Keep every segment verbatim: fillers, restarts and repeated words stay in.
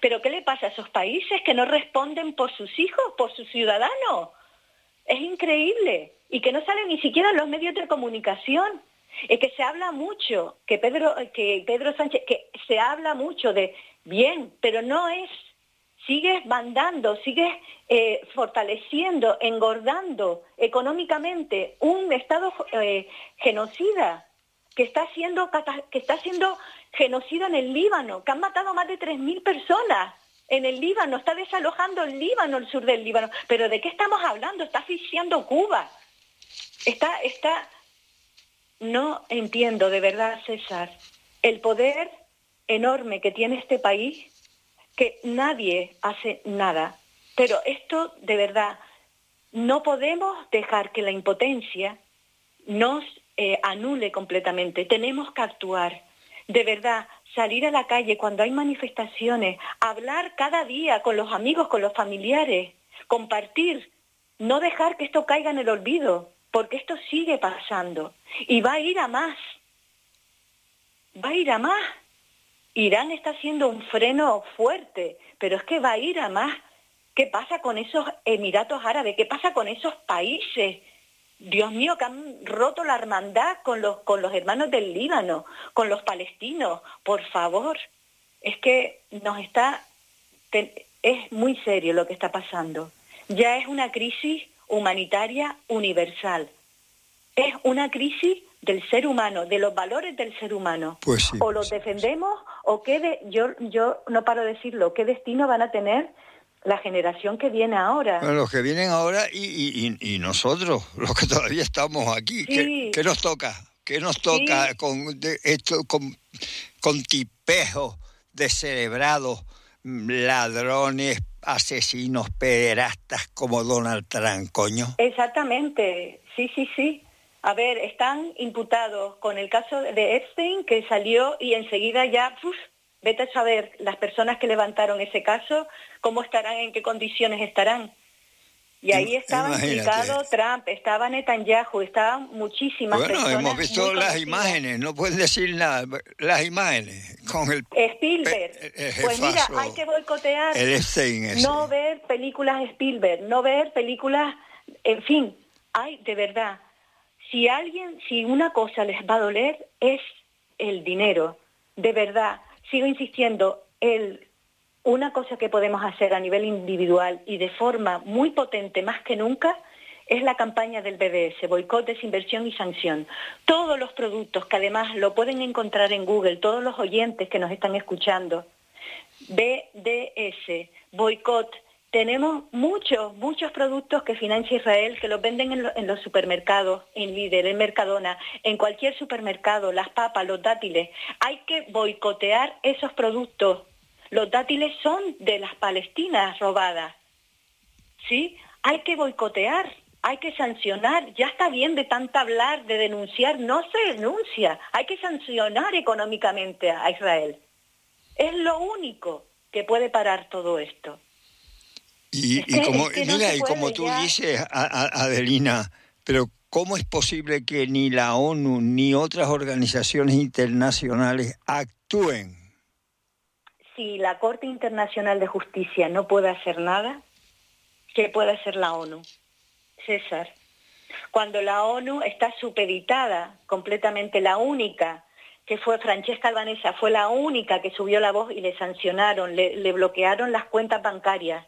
¿Pero qué le pasa a esos países que no responden por sus hijos, por sus ciudadanos? Es increíble. Y que no salen ni siquiera en los medios de comunicación. Es que se habla mucho, que Pedro, que Pedro Sánchez, que se habla mucho de bien, pero no es. Sigues mandando, sigues eh, fortaleciendo, engordando económicamente un Estado eh, genocida que está siendo que está siendo genocida en el Líbano, que han matado a más de tres mil personas en el Líbano, está desalojando el Líbano, el sur del Líbano. ¿Pero de qué estamos hablando? Está asfixiando Cuba. Está, está... No entiendo, de verdad, César, el poder enorme que tiene este país, que nadie hace nada. Pero esto, de verdad, no podemos dejar que la impotencia nos eh, anule completamente. Tenemos que actuar. De verdad, salir a la calle cuando hay manifestaciones, hablar cada día con los amigos, con los familiares, compartir, no dejar que esto caiga en el olvido, porque esto sigue pasando y va a ir a más. Va a ir a más. Irán está haciendo un freno fuerte, pero es que va a ir a más. ¿Qué pasa con esos Emiratos Árabes? ¿Qué pasa con esos países? Dios mío, que han roto la hermandad con los, con los hermanos del Líbano, con los palestinos. Por favor, es que nos está... Te, es muy serio lo que está pasando. Ya es una crisis humanitaria universal. Es una crisis del ser humano, de los valores del ser humano. Pues sí, o los sí, defendemos, sí. o qué de, yo, yo no paro de decirlo, qué destino van a tener la generación que viene ahora. Bueno, los que vienen ahora y, y, y nosotros, los que todavía estamos aquí. Sí. ¿Qué, qué nos toca? ¿Qué nos toca sí. con de, esto, con, con tipejos descerebrados, ladrones, asesinos, pederastas como Donald Trump, coño? Exactamente, sí, sí, sí. A ver, están imputados con el caso de Epstein, que salió y enseguida ya, uf, vete a saber las personas que levantaron ese caso, cómo estarán, en qué condiciones estarán. Y ahí estaba Imagínate. implicado Trump, estaba Netanyahu, estaban muchísimas bueno, personas. Bueno, hemos visto las imágenes, no puedes decir nada, las imágenes con el Spielberg. El, el pues mira, hay que boicotear, el Epstein ese. No ver películas Spielberg, no ver películas, en fin, hay de verdad. Si alguien, si una cosa les va a doler, es el dinero. De verdad, sigo insistiendo, el, una cosa que podemos hacer a nivel individual y de forma muy potente, más que nunca, es la campaña del B D S, boicot, desinversión y sanción. Todos los productos, que además lo pueden encontrar en Google, todos los oyentes que nos están escuchando, B D S, boicot. Tenemos muchos, muchos productos que financia Israel, que los venden en, lo, en los supermercados, en Lidl, en Mercadona, en cualquier supermercado, las papas, los dátiles. Hay que boicotear esos productos. Los dátiles son de las palestinas robadas, ¿sí? Hay que boicotear, hay que sancionar. Ya está bien de tanto hablar, de denunciar. No se denuncia. Hay que sancionar económicamente a Israel. Es lo único que puede parar todo esto. Y, es que, y como, es que no mira, y como tú ya... dices, a, a, Adelina, pero ¿cómo es posible que ni la ONU ni otras organizaciones internacionales actúen? Si la Corte Internacional de Justicia no puede hacer nada, ¿qué puede hacer la ONU? César, cuando la ONU está supeditada, completamente la única, que fue Francesca Albanesa, fue la única que subió la voz y le sancionaron, le, le bloquearon las cuentas bancarias.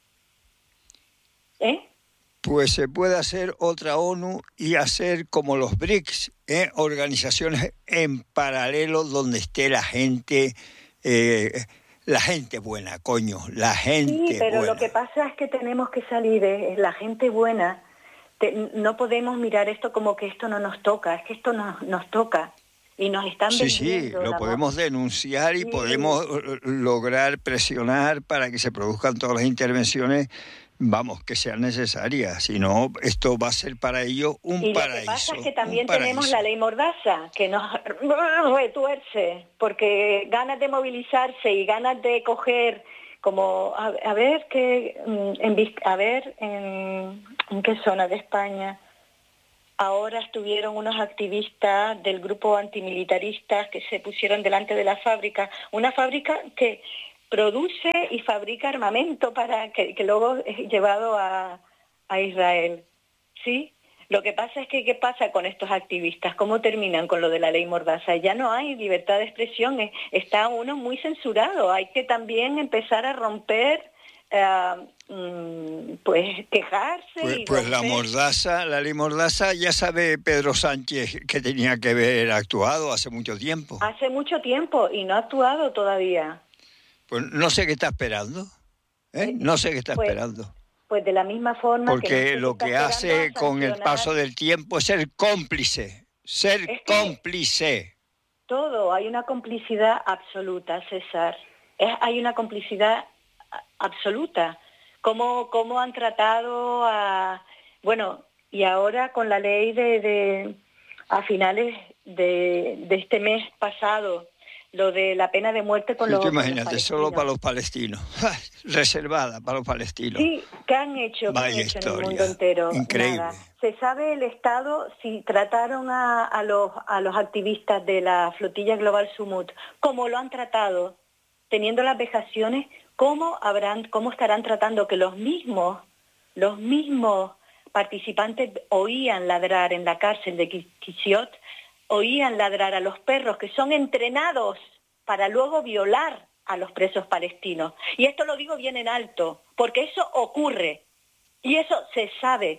¿Eh? Pues se puede hacer otra ONU y hacer como los B R I C S, ¿eh? Organizaciones en paralelo donde esté la gente, eh, la gente buena, coño, la gente buena. Sí, pero buena. Lo que pasa es que tenemos que salir, es la gente buena, te, no podemos mirar esto como que esto no nos toca, es que esto nos, nos toca. Y nos están sí, sí, lo la podemos voz. denunciar y sí. podemos lograr presionar para que se produzcan todas las intervenciones, vamos, que sean necesarias. Si no, esto va a ser para ellos un y paraíso. Y lo que pasa es que también tenemos la ley Mordaza, que nos retuerce, porque ganas de movilizarse y ganas de coger, como, a, a ver, que en, a ver, en, ¿en qué zona de España? Ahora estuvieron unos activistas del grupo antimilitaristas que se pusieron delante de la fábrica, una fábrica que produce y fabrica armamento para que, que luego es llevado a, a Israel, ¿sí? Lo que pasa es que, ¿qué pasa con estos activistas? ¿Cómo terminan con lo de la ley Mordaza? Ya no hay libertad de expresión, está uno muy censurado. Hay que también empezar a romper, uh, pues quejarse pues, y pues romper. la Mordaza, la ley Mordaza, ya sabe Pedro Sánchez que tenía que haber actuado hace mucho tiempo. Hace mucho tiempo y no ha actuado todavía. Pues no sé qué está esperando, ¿eh? No sé qué está pues, esperando. Pues de la misma forma porque que no sé lo que hace con el paso del tiempo es ser cómplice, ser es cómplice. Todo, hay una complicidad absoluta, César. Es, hay una complicidad absoluta. ¿Cómo, cómo han tratado a... Bueno, y ahora con la ley de... de a finales de, de este mes pasado, lo de la pena de muerte con Sí, los, tú con los imagínate, palestinos. Solo para los palestinos, reservada para los palestinos. Sí, ¿qué han hecho, ¿qué han hecho en el mundo entero? Increíble. Nada. ¿Se sabe el Estado si trataron a, a, los, a los activistas de la flotilla Global Sumut como lo han tratado, teniendo las vejaciones, cómo habrán, cómo estarán tratando que los mismos, los mismos participantes oían ladrar en la cárcel de Quisiot, oían ladrar a los perros que son entrenados para luego violar a los presos palestinos? Y esto lo digo bien en alto, porque eso ocurre, y eso se sabe,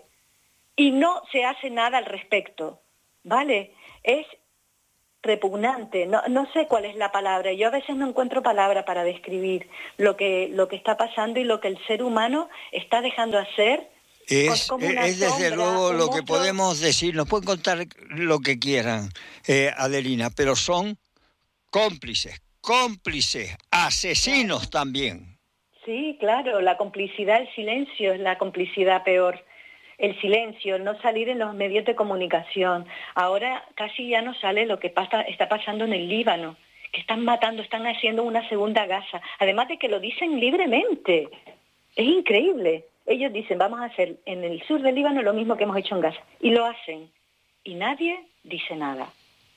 y no se hace nada al respecto, ¿vale? Es repugnante, no, no sé cuál es la palabra, yo a veces no encuentro palabra para describir lo que, lo que está pasando y lo que el ser humano está dejando hacer. Es, es desde sombra, luego lo que monstruo. podemos decir, nos pueden contar lo que quieran, eh, Adelina, pero son cómplices, cómplices, asesinos claro. También. Sí, claro, la complicidad, el silencio es la complicidad peor. El silencio, el no salir en los medios de comunicación. Ahora casi ya no sale lo que pasa, está pasando en el Líbano, que están matando, están haciendo una segunda Gaza. Además de que lo dicen libremente. Es increíble. Ellos dicen, vamos a hacer en el sur del Líbano lo mismo que hemos hecho en Gaza. Y lo hacen. Y nadie dice nada.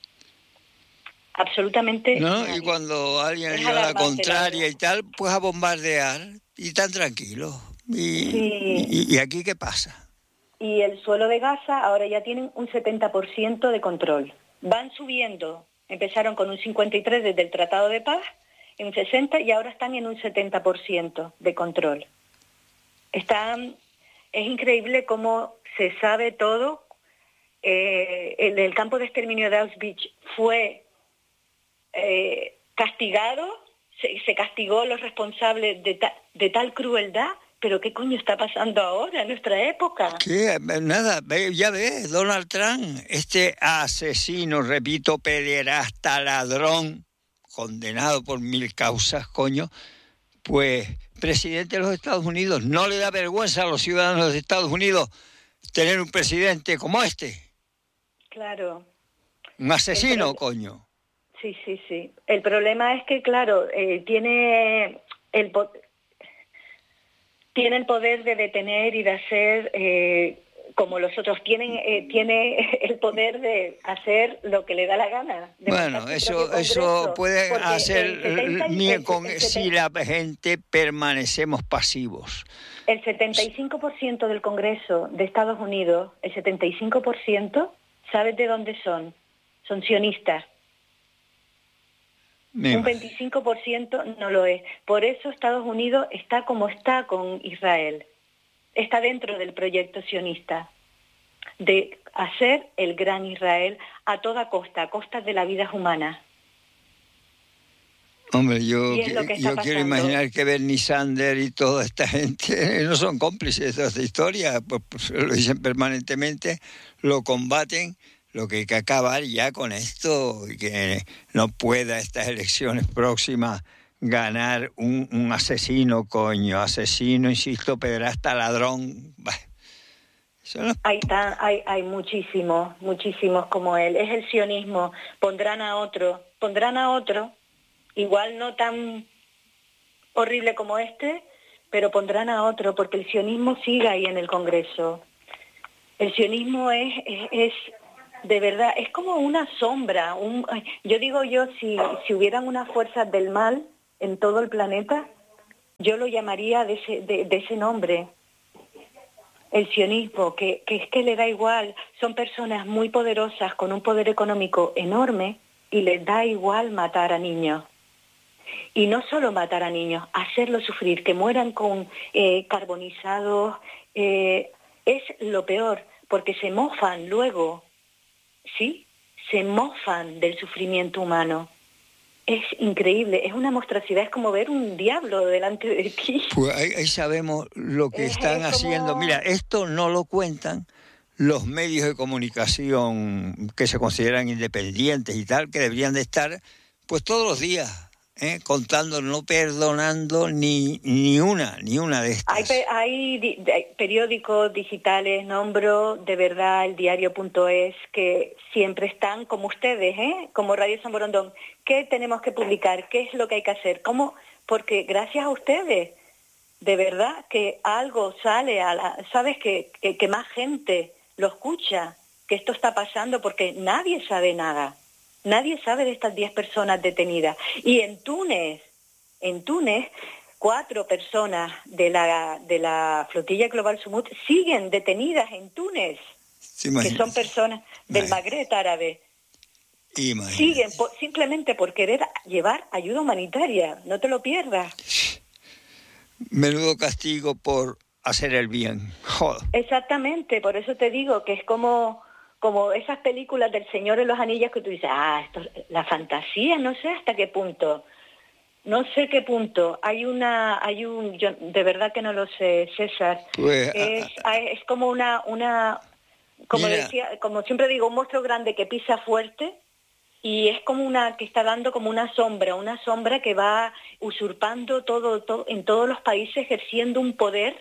Absolutamente ¿No? nadie. Y cuando alguien lleva la contraria y tal, pues a bombardear y están tranquilos. Y, sí. y, y aquí ¿qué pasa? Y el suelo de Gaza ahora ya tienen un setenta por ciento de control. Van subiendo. Empezaron con un cincuenta y tres por ciento desde el Tratado de Paz, en un sesenta por ciento y ahora están en un setenta por ciento de control. Están, es increíble cómo se sabe todo. Eh, el, el campo de exterminio de Auschwitz fue eh, castigado, se, se castigó a los responsables de, ta, de tal crueldad, pero ¿qué coño está pasando ahora en nuestra época? ¿Qué? Nada, ya ves, Donald Trump, este asesino, repito, pederasta, ladrón, condenado por mil causas, coño, pues presidente de los Estados Unidos. ¿No le da vergüenza a los ciudadanos de Estados Unidos tener un presidente como este? Claro. Un asesino, pro... coño. Sí, sí, sí. El problema es que, claro, eh, tiene el po... tiene el poder de detener y de hacer eh, como los otros. Tienen, eh, tiene el poder de hacer lo que le da la gana. Bueno, eso eso puede hacer ni con el, el si la gente permanecemos pasivos. El setenta y cinco por ciento del Congreso de Estados Unidos, el setenta y cinco por ciento, ¿sabes de dónde son? Son sionistas. Me Un veinticinco por ciento no lo es. Por eso Estados Unidos está como está con Israel. Está dentro del proyecto sionista de hacer el gran Israel a toda costa, a costa de la vida humana. Hombre, yo, yo quiero imaginar que Bernie Sanders y toda esta gente no son cómplices de esta historia, pues, pues lo dicen permanentemente, lo combaten. Lo que hay que acabar ya con esto, y que no pueda estas elecciones próximas ganar un, un asesino, coño, asesino, insisto, pederasta, ladrón. Bah. No... Hay, tan, hay, hay muchísimos, muchísimos como él. Es el sionismo. Pondrán a otro, pondrán a otro, igual no tan horrible como este, pero pondrán a otro, porque el sionismo sigue ahí en el Congreso. El sionismo es... es, es de verdad, es como una sombra. Un, yo digo yo, si, si hubieran unas fuerzas del mal, en todo el planeta, yo lo llamaría de ese, de, de ese nombre. El sionismo, que, que es que le da igual, son personas muy poderosas con un poder económico enorme y les da igual matar a niños. Y no solo matar a niños, hacerlos sufrir, que mueran con eh, carbonizados, eh, es lo peor, porque se mofan luego, ¿sí? Se mofan del sufrimiento humano. Es increíble, es una monstruosidad, es como ver un diablo delante de ti. Pues ahí, ahí sabemos lo que Es, están es como... haciendo. Mira, esto no lo cuentan los medios de comunicación que se consideran independientes y tal, que deberían de estar pues todos los días, ¿eh? Contando, no perdonando ni, ni una, ni una de estas. Hay, pe- hay di- de- periódicos digitales, nombro de verdad el diario punto es, que siempre están como ustedes, ¿eh? Como Radio San Borondón. ¿Qué tenemos que publicar? ¿Qué es lo que hay que hacer? ¿Cómo? Porque gracias a ustedes, de verdad que algo sale a la... ¿Sabes? Que, que, que más gente lo escucha, que esto está pasando, porque nadie sabe nada. Nadie sabe de estas diez personas detenidas. Y en Túnez, en Túnez, cuatro personas de la de la flotilla Global Sumut siguen detenidas en Túnez, Sí, que son personas del Magreb árabe. Imagínate. Siguen por, simplemente por querer llevar ayuda humanitaria. No te lo pierdas. Menudo castigo por hacer el bien. Joder. Exactamente, por eso te digo que es como... como esas películas del Señor de los Anillos que tú dices, ah, esto, la fantasía, no sé hasta qué punto, no sé qué punto. Hay una, hay un, yo de verdad que no lo sé, César. Pues, es, a, a, es como una, una, como mira, decía, como siempre digo, un monstruo grande que pisa fuerte y es como una que está dando como una sombra, una sombra que va usurpando todo, todo en todos los países, ejerciendo un poder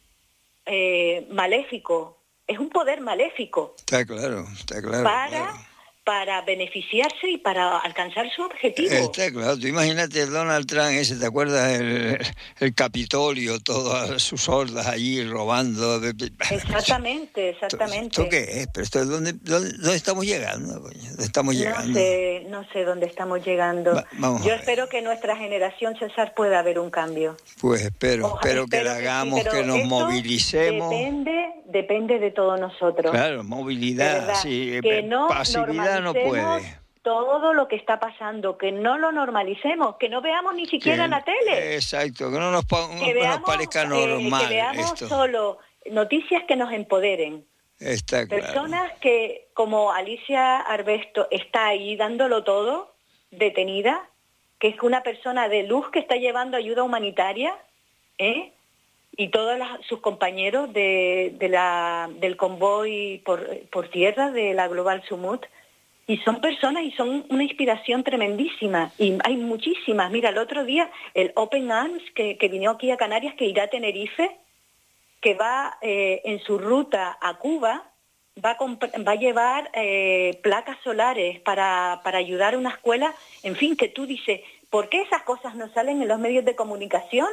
eh, maléfico. Es un poder maléfico. Está claro, está claro. Para, claro. para beneficiarse y para alcanzar su objetivo. Está claro. Tú imagínate Donald Trump ese, ¿te acuerdas? El, el Capitolio, todas sus hordas allí robando. Exactamente, exactamente. ¿Esto, esto qué es? ¿Pero esto es dónde, dónde, dónde estamos llegando? ¿Dónde estamos llegando? No sé, no sé dónde estamos llegando. Va, vamos Yo a ver. espero que nuestra generación, César, pueda haber un cambio. Pues espero, Ojalá, espero que la hagamos, que, sí, que nos esto movilicemos. Depende, depende de todos nosotros. Claro, movilidad, sí. Que no Pasividad no puede. Todo lo que está pasando, que no lo normalicemos, que no veamos ni siquiera que, la tele. Exacto, que no nos, no que veamos, nos parezca normal. Eh, que veamos esto. solo noticias que nos empoderen. Está claro. Personas que, como Alicia Arbesto, está ahí dándolo todo, detenida, que es una persona de luz que está llevando ayuda humanitaria, ¿eh? Y todos las, sus compañeros de, de la, del convoy por, por tierra de la Global Sumut, y son personas y son una inspiración tremendísima, y hay muchísimas. Mira, el otro día el Open Arms, que, que vino aquí a Canarias, que irá a Tenerife, que va eh, en su ruta a Cuba, va a, comp- va a llevar eh, placas solares para, para ayudar a una escuela, en fin, que tú dices, ¿por qué esas cosas no salen en los medios de comunicación?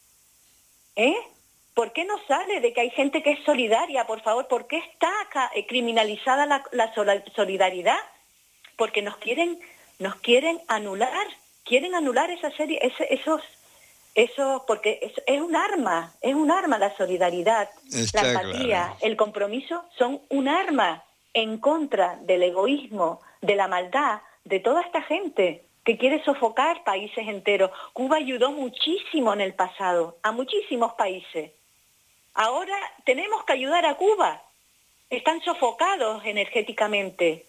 ¿Eh? ¿Por qué no sale de que hay gente que es solidaria? Por favor, ¿por qué está acá, eh, criminalizada la, la solidaridad? Porque nos quieren, nos quieren anular, quieren anular esa serie, ese, esos, esos, porque es, es un arma, es un arma la solidaridad, Está la empatía, claro. El compromiso son un arma en contra del egoísmo, de la maldad, de toda esta gente que quiere sofocar países enteros. Cuba ayudó muchísimo en el pasado, a muchísimos países. Ahora tenemos que ayudar a Cuba. Están sofocados energéticamente.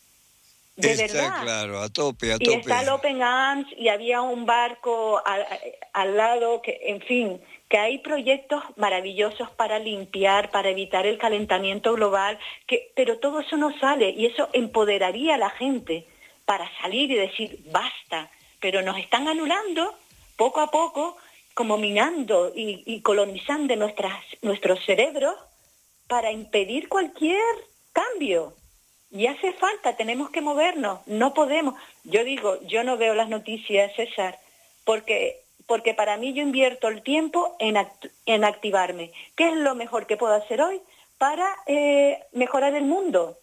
De Está verdad. claro, a tope, a y tope. está el Open Arms y había un barco al, al lado, que, en fin, que hay proyectos maravillosos para limpiar, para evitar el calentamiento global, que, pero todo eso no sale y eso empoderaría a la gente para salir y decir basta, pero nos están anulando poco a poco, como minando y, y colonizando nuestras, nuestros cerebros para impedir cualquier cambio. Y hace falta, tenemos que movernos, no podemos. Yo digo, yo no veo las noticias, César, porque, porque para mí yo invierto el tiempo en, act- en activarme. ¿Qué es lo mejor que puedo hacer hoy para eh, mejorar el mundo?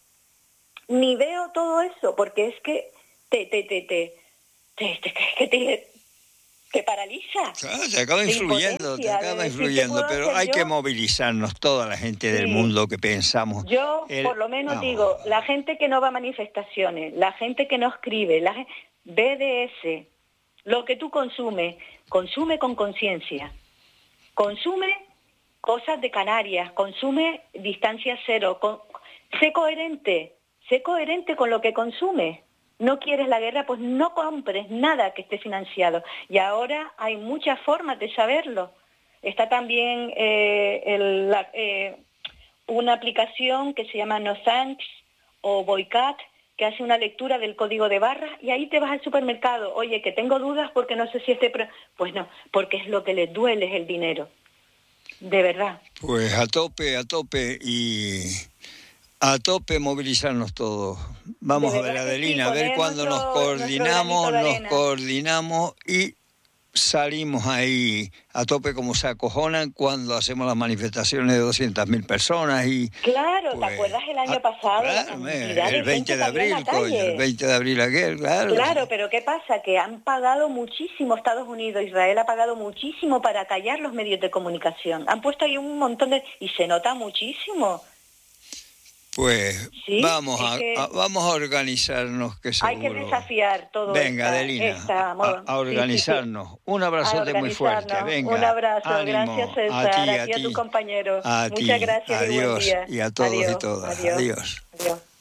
Ni veo todo eso, porque es que te, te, te, te, te, te, te, te, que paraliza. Claro, te acaba influyendo, te acaba influyendo, pero hay yo? que movilizarnos, toda la gente sí. del mundo que pensamos. Yo, el, por lo menos vamos. digo, la gente que no va a manifestaciones, la gente que no escribe, la gente, B D S, lo que tú consumes, consume con conciencia, consume cosas de Canarias, consume distancia cero, con, sé coherente, sé coherente con lo que consumes. No quieres la guerra, pues no compres nada que esté financiado. Y ahora hay muchas formas de saberlo. Está también eh, el, la, eh, una aplicación que se llama No Thanks o Boycott, que hace una lectura del código de barras y ahí te vas al supermercado. Oye, que tengo dudas porque no sé si este... Pro... Pues no, porque es lo que les duele, es el dinero. De verdad. Pues a tope, a tope y... A tope movilizarnos todos. Vamos a ver, Adelina, sí, a ver cuándo nos coordinamos, nos coordinamos y salimos ahí a tope como se acojonan cuando hacemos las manifestaciones de doscientas mil personas. Y claro, pues, ¿te acuerdas el año a, pasado? Claro, el veinte de abril, coño, el veinte de abril aquel, claro. Claro, pero ¿qué pasa? Que han pagado muchísimo Estados Unidos, Israel ha pagado muchísimo para callar los medios de comunicación. Han puesto ahí un montón de... y se nota muchísimo. Pues ¿Sí? vamos a, a vamos a organizarnos, que seguro. Hay que desafiar todo. Venga, esta, Adelina, esta, a, a organizarnos. Sí, sí, sí. Un abrazote muy fuerte. Venga, un abrazo, ánimo, gracias César, a ti, a, a ti, a tu compañero. A Muchas ti. gracias Adiós, y buen día. Y a todos Adiós, y todas. Adiós. Adiós. Adiós.